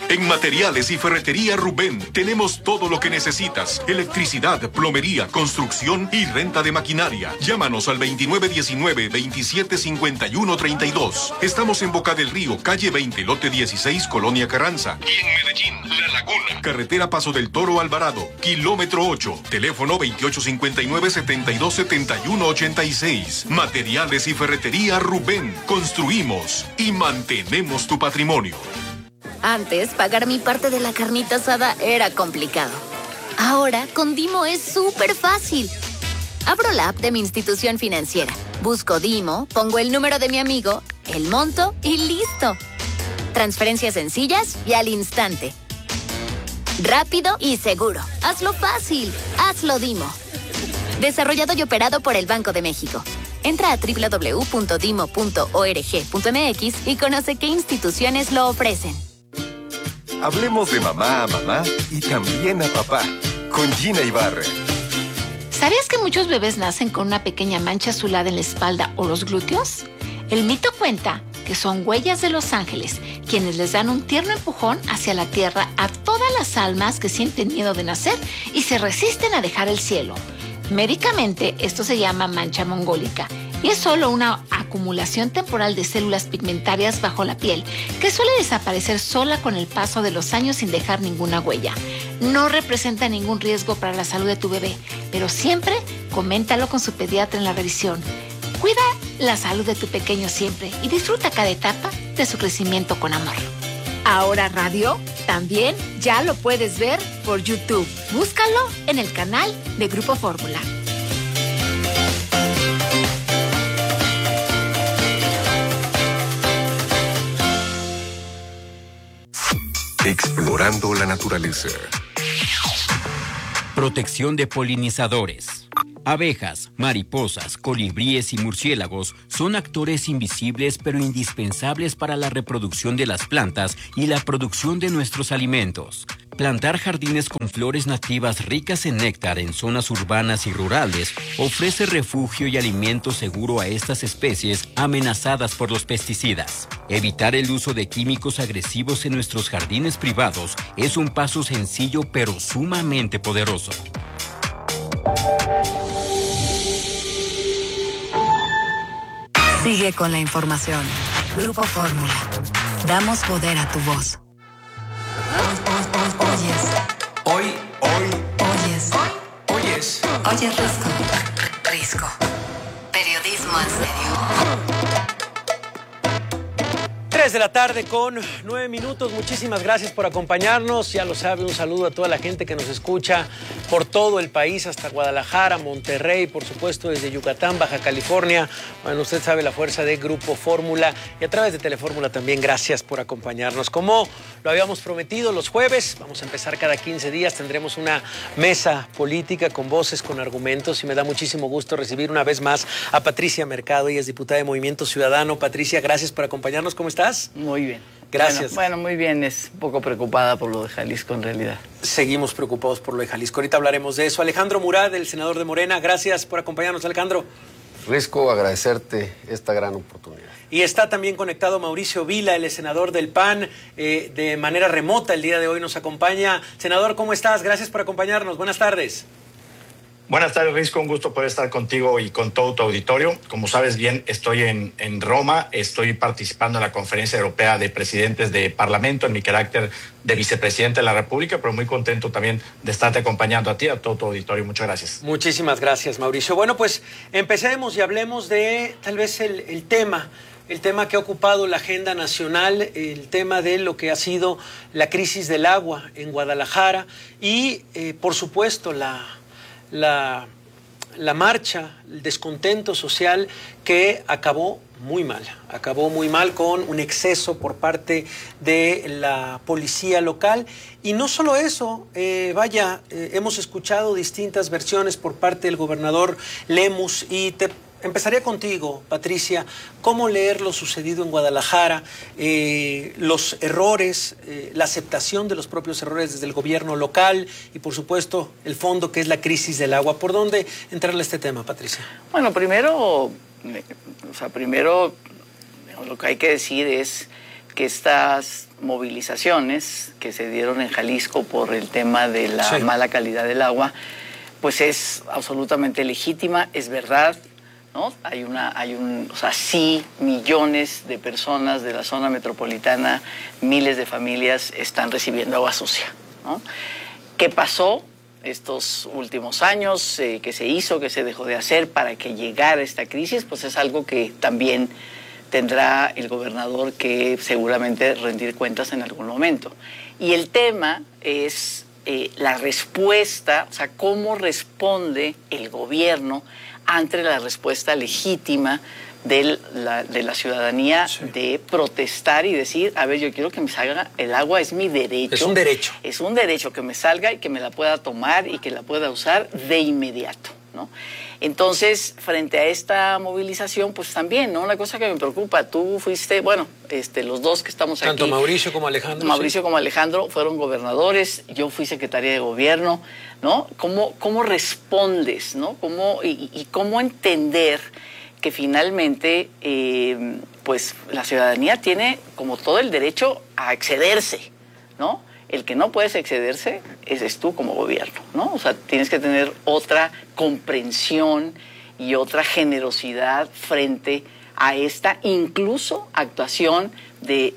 En Materiales y Ferretería Rubén tenemos todo lo que necesitas: electricidad, plomería, construcción y renta de maquinaria. Llámanos al 2919-2751-32. Estamos en Boca del Río, calle 20, lote 16, Colonia Carranza. Y en Medellín, La Laguna, carretera Paso del Toro Alvarado, kilómetro 8. Teléfono 2859-7271-86. Materiales y Ferretería Rubén. Construimos y mantenemos tu patrimonio. Antes, pagar mi parte de la carnita asada era complicado. Ahora, con Dimo es súper fácil. Abro la app de mi institución financiera, busco Dimo, pongo el número de mi amigo, el monto y listo. Transferencias sencillas y al instante. Rápido y seguro. Hazlo fácil. Hazlo Dimo. Desarrollado y operado por el Banco de México. Entra a www.dimo.org.mx y conoce qué instituciones lo ofrecen. Hablemos de mamá a mamá y también a papá, con Gina Ibarra. ¿Sabías que muchos bebés nacen con una pequeña mancha azulada en la espalda o los glúteos? El mito cuenta que son huellas de los ángeles, quienes les dan un tierno empujón hacia la tierra a todas las almas que sienten miedo de nacer y se resisten a dejar el cielo. Médicamente, esto se llama mancha mongólica y es solo una acumulación temporal de células pigmentarias bajo la piel que suele desaparecer sola con el paso de los años sin dejar ninguna huella. No representa ningún riesgo para la salud de tu bebé, pero siempre coméntalo con su pediatra en la revisión. Cuida la salud de tu pequeño siempre y disfruta cada etapa de su crecimiento con amor. Ahora Radio también ya lo puedes ver por YouTube. Búscalo en el canal de Grupo Fórmula. Explorando la naturaleza. Protección de polinizadores. Abejas, mariposas, colibríes y murciélagos son actores invisibles pero indispensables para la reproducción de las plantas y la producción de nuestros alimentos. Plantar jardines con flores nativas ricas en néctar en zonas urbanas y rurales ofrece refugio y alimento seguro a estas especies amenazadas por los pesticidas. Evitar el uso de químicos agresivos en nuestros jardines privados es un paso sencillo pero sumamente poderoso. Sigue con la información. Grupo Fórmula. Damos poder a tu voz. Oyes. Oyes Risco. Risco. Periodismo en serio. 3 de la tarde con 9 minutos. Muchísimas gracias por acompañarnos. Ya lo sabe, un saludo a toda la gente que nos escucha por todo el país, hasta Guadalajara, Monterrey, por supuesto desde Yucatán, Baja California. Bueno, usted sabe la fuerza de Grupo Fórmula y a través de Telefórmula también. Gracias por acompañarnos. Como lo habíamos prometido, los jueves vamos a empezar cada 15 días. Tendremos una mesa política con voces, con argumentos y me da muchísimo gusto recibir una vez más a Patricia Mercado. Ella es diputada de Movimiento Ciudadano. Patricia, gracias por acompañarnos. ¿Cómo estás? Muy bien. Gracias. Bueno, muy bien. Es un poco preocupada por lo de Jalisco en realidad. Seguimos preocupados por lo de Jalisco. Ahorita hablaremos de eso. Alejandro Murat, el senador de Morena. Gracias por acompañarnos, Alejandro. Risco, agradecerte esta gran oportunidad. Y está también conectado Mauricio Vila, el senador del PAN, de manera remota. El día de hoy nos acompaña. Senador, ¿cómo estás? Gracias por acompañarnos. Buenas tardes. Buenas tardes, Risco. Un gusto poder estar contigo y con todo tu auditorio. Como sabes bien, estoy en Roma. Estoy participando en la Conferencia Europea de Presidentes de Parlamento en mi carácter de vicepresidente de la República, pero muy contento también de estarte acompañando a ti, a todo tu auditorio. Muchas gracias. Muchísimas gracias, Mauricio. Bueno, pues empecemos y hablemos de tal vez el tema que ha ocupado la agenda nacional, el tema de lo que ha sido la crisis del agua en Guadalajara y, por supuesto, la marcha, el descontento social que acabó muy mal con un exceso por parte de la policía local. Y no solo eso, hemos escuchado distintas versiones por parte del gobernador Lemus y empezaría contigo, Patricia. ¿Cómo leer lo sucedido en Guadalajara? Los errores, la aceptación de los propios errores desde el gobierno local y, por supuesto, el fondo que es la crisis del agua. ¿Por dónde entrarle a este tema, Patricia? Bueno, primero lo que hay que decir es que estas movilizaciones que se dieron en Jalisco por el tema de la mala calidad del agua, pues es absolutamente legítima, es verdad, ¿no? Sí, millones de personas de la zona metropolitana, miles de familias están recibiendo agua sucia, ¿no? ¿Qué pasó estos últimos años? ¿Qué se hizo? ¿Qué se dejó de hacer para que llegara esta crisis? Pues es algo que también tendrá el gobernador que seguramente rendir cuentas en algún momento. Y el tema es la respuesta, o sea, cómo responde el gobierno ante la respuesta legítima de la ciudadanía de protestar y decir, a ver, yo quiero que me salga el agua, es mi derecho. Es un derecho. Es un derecho que me salga y que me la pueda tomar y que la pueda usar de inmediato, ¿no? Entonces, frente a esta movilización, pues también, ¿no? Una cosa que me preocupa, tú fuiste, bueno, los dos que estamos aquí. Tanto Mauricio como Alejandro. Mauricio como Alejandro fueron gobernadores, yo fui secretaria de gobierno, ¿no? ¿Cómo respondes, ¿no? ¿Cómo entender que finalmente, pues la ciudadanía tiene como todo el derecho a excederse, ¿no? El que no puedes excederse es tú como gobierno, ¿no? O sea, tienes que tener otra comprensión y otra generosidad frente a esta incluso actuación de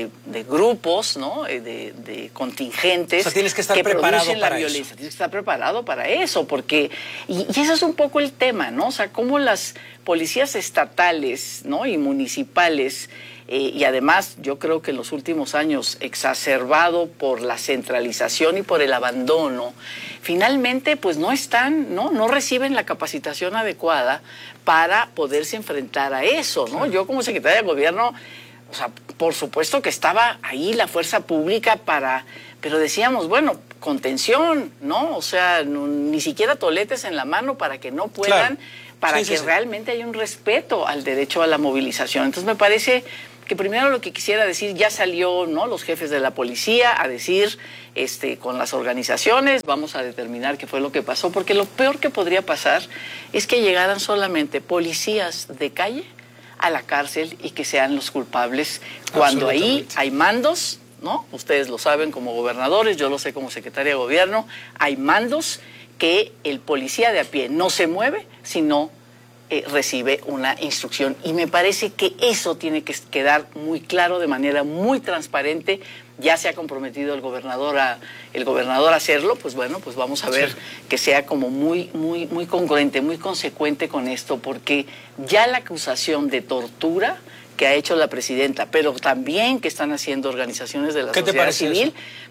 grupos, ¿no? De contingentes, o sea, tienes que estar que preparado producen para la violencia. eso. Tienes que estar preparado para eso, porque y eso es un poco el tema, ¿no? O sea, cómo las policías estatales, ¿no? Y municipales, y además yo creo que en los últimos años exacerbado por la centralización y por el abandono, finalmente pues no reciben la capacitación adecuada para poderse enfrentar a eso, ¿no? Yo como secretaria de gobierno, o sea, por supuesto que estaba ahí la fuerza pública pero decíamos, bueno, contención, ¿no? O sea, ni siquiera toletes en la mano para que no puedan, para que realmente haya un respeto al derecho a la movilización. Entonces me parece que primero lo que quisiera decir, ya salió, ¿no? Los jefes de la policía a decir, con las organizaciones, vamos a determinar qué fue lo que pasó, porque lo peor que podría pasar es que llegaran solamente policías de calle a la cárcel y que sean los culpables, cuando ahí hay mandos, ¿no? Ustedes lo saben como gobernadores, yo lo sé como secretaria de gobierno, hay mandos que el policía de a pie no se mueve, sino recibe una instrucción. Y me parece que eso tiene que quedar muy claro, de manera muy transparente. Ya se ha comprometido el gobernador a hacerlo, pues bueno, pues vamos a ver que sea como muy congruente, muy consecuente con esto, porque ya la acusación de tortura que ha hecho la presidenta, pero también que están haciendo organizaciones de la sociedad civil,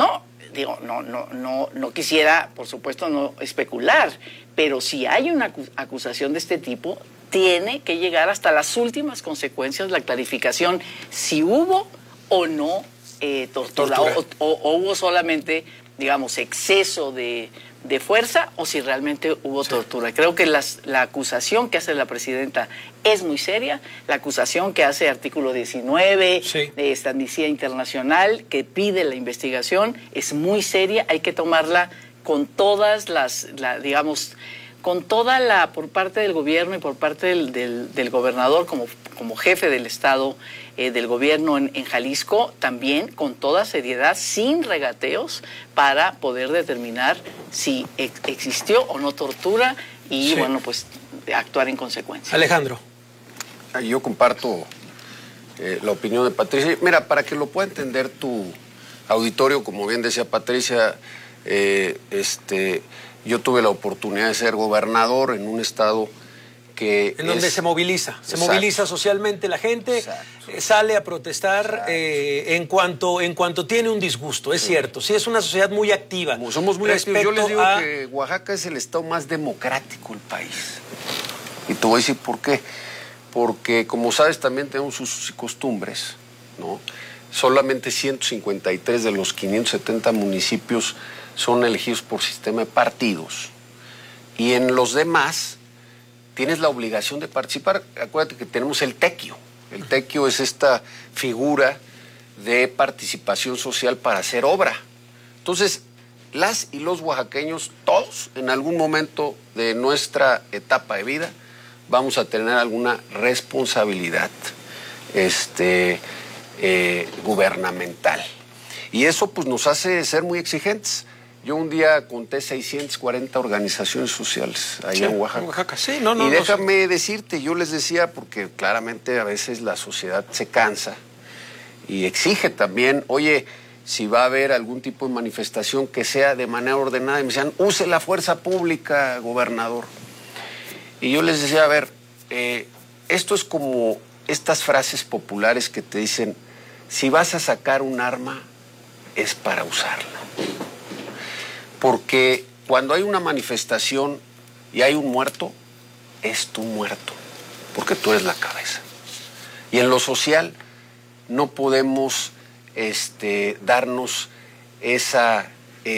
no quisiera, por supuesto, no especular, pero si hay una acusación de este tipo, tiene que llegar hasta las últimas consecuencias, la clarificación, si hubo o no tortura. O hubo solamente, digamos, exceso de fuerza, o si realmente hubo tortura. Creo que la acusación que hace la presidenta es muy seria, la acusación que hace artículo 19 de esta Amnistía Internacional, que pide la investigación, es muy seria, hay que tomarla con todas por parte del gobierno y por parte del gobernador como jefe del Estado del gobierno en Jalisco, también con toda seriedad, sin regateos, para poder determinar si existió o no tortura y, bueno, pues actuar en consecuencia. Alejandro. Yo comparto la opinión de Patricia. Mira, para que lo pueda entender tu auditorio, como bien decía Patricia, yo tuve la oportunidad de ser gobernador en un estado en donde se moviliza. Se moviliza socialmente la gente, sale a protestar en cuanto tiene un disgusto, es cierto. Sí, es una sociedad muy activa. Como somos muy activos. Yo les digo que Oaxaca es el estado más democrático del país. Y te voy a decir por qué. Porque, como sabes, también tenemos usos y costumbres, ¿no? Solamente 153 de los 570 municipios son elegidos por sistema de partidos. Y en los demás tienes la obligación de participar. Acuérdate que tenemos el tequio. El tequio es esta figura de participación social para hacer obra. Entonces, las y los oaxaqueños, todos, en algún momento de nuestra etapa de vida, vamos a tener alguna responsabilidad. gubernamental. Y eso pues nos hace ser muy exigentes. Yo un día conté 640 organizaciones sociales allá en Oaxaca. Sí, y déjame decirte, yo les decía, porque claramente a veces la sociedad se cansa y exige también, oye, si va a haber algún tipo de manifestación que sea de manera ordenada, y me decían, use la fuerza pública, gobernador. Y yo les decía, a ver, esto es como estas frases populares que te dicen, si vas a sacar un arma, es para usarla. Porque cuando hay una manifestación y hay un muerto, es tu muerto, porque tú eres la cabeza. Y en lo social no podemos darnos ese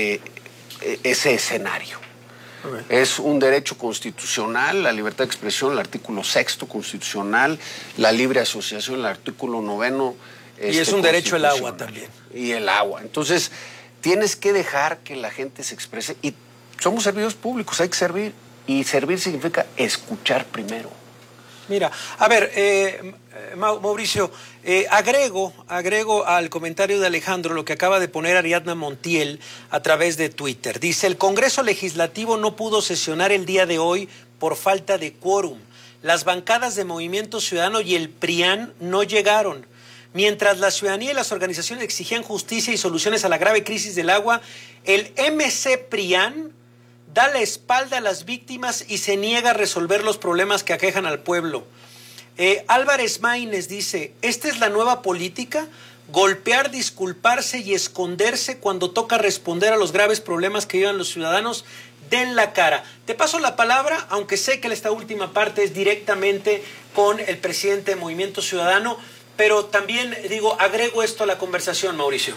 escenario. Okay. Es un derecho constitucional, la libertad de expresión, el artículo 6º constitucional, la libre asociación, el artículo 9º. Y es un derecho el agua también. Y el agua. Entonces, tienes que dejar que la gente se exprese. Y somos servidores públicos, hay que servir. Y servir significa escuchar primero. Mira, a ver, Mauricio, agrego al comentario de Alejandro lo que acaba de poner Ariadna Montiel a través de Twitter. Dice, el Congreso Legislativo no pudo sesionar el día de hoy por falta de quórum. Las bancadas de Movimiento Ciudadano y el PRIAN no llegaron. Mientras la ciudadanía y las organizaciones exigían justicia y soluciones a la grave crisis del agua, el MC PRIAN da la espalda a las víctimas y se niega a resolver los problemas que aquejan al pueblo. Álvarez Maínez dice, ¿esta es la nueva política? Golpear, disculparse y esconderse cuando toca responder a los graves problemas que viven los ciudadanos. Den la cara. Te paso la palabra, aunque sé que esta última parte es directamente con el presidente de Movimiento Ciudadano, pero también, agrego esto a la conversación, Mauricio.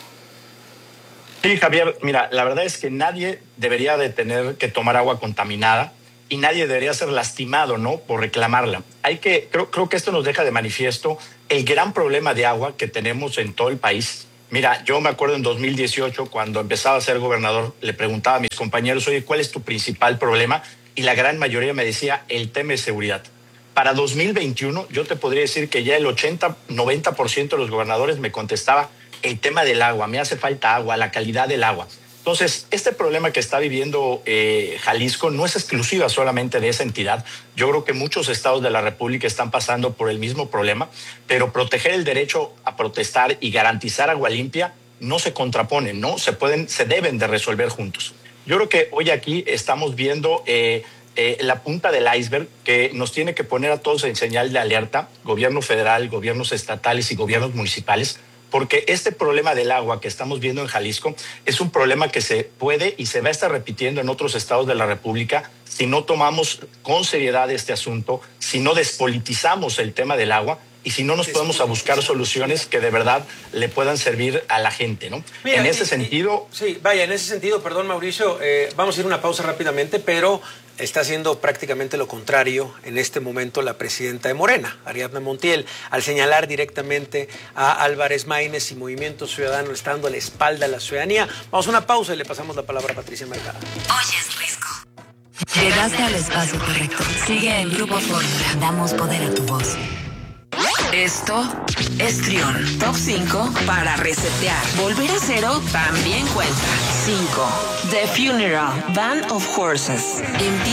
Sí, Javier, mira, la verdad es que nadie debería de tener que tomar agua contaminada y nadie debería ser lastimado, ¿no?, por reclamarla. Creo que esto nos deja de manifiesto el gran problema de agua que tenemos en todo el país. Mira, yo me acuerdo en 2018, cuando empezaba a ser gobernador, le preguntaba a mis compañeros, oye, ¿cuál es tu principal problema? Y la gran mayoría me decía, el tema de seguridad. Para 2021, yo te podría decir que ya el 80-90% de los gobernadores me contestaba el tema del agua, me hace falta agua, la calidad del agua. Entonces, este problema que está viviendo Jalisco no es exclusiva solamente de esa entidad. Yo creo que muchos estados de la República están pasando por el mismo problema, pero proteger el derecho a protestar y garantizar agua limpia no se contraponen, ¿no? Se deben de resolver juntos. Yo creo que hoy aquí estamos viendo la punta del iceberg que nos tiene que poner a todos en señal de alerta, gobierno federal, gobiernos estatales y gobiernos municipales, porque este problema del agua que estamos viendo en Jalisco es un problema que se puede y se va a estar repitiendo en otros estados de la República si no tomamos con seriedad este asunto, si no despolitizamos el tema del agua y si no nos podemos a buscar soluciones que de verdad le puedan servir a la gente, ¿no? Mira, en ese sentido... en ese sentido, perdón, Mauricio, vamos a ir a una pausa rápidamente, pero está haciendo prácticamente lo contrario en este momento la presidenta de Morena, Ariadna Montiel, al señalar directamente a Álvarez Maínez y Movimiento Ciudadano está dando la espalda a la ciudadanía. Vamos a una pausa y le pasamos la palabra a Patricia Mercado. Oyes, Risco. Llegaste al espacio correcto. Sigue en Grupo Fórmula. Damos poder a tu voz. Esto es Trión. Top 5 para resetear. Volver a cero también cuenta. 5. The Funeral, Band of Horses.